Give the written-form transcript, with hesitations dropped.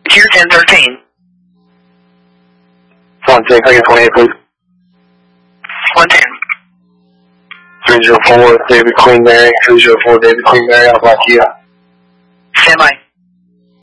Tier 1013. 110, can I get 28, please? 110. 304, David Queen Mary. 304, David Queen Mary, I'll block you. Stand by.